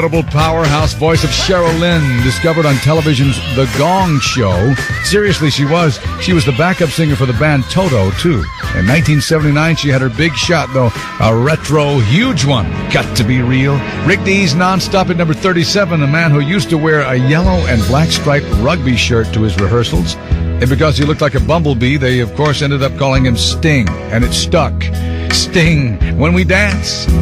Powerhouse voice of Cheryl Lynn, discovered on television's The Gong Show. Seriously, she was the backup singer for the band Toto, too. In 1979, she had her big shot, though, a retro huge one. Got to be real. Rick Dees nonstop at number 37, a man who used to wear a yellow and black striped rugby shirt to his rehearsals. And because he looked like a bumblebee, they, of course, ended up calling him Sting, and it stuck. Sting, when we dance.